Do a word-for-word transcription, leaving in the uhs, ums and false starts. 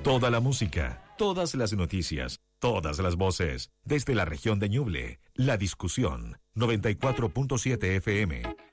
Toda la música, todas las noticias, todas las voces. Desde la región de Ñuble, La Discusión, noventa y cuatro punto siete F M.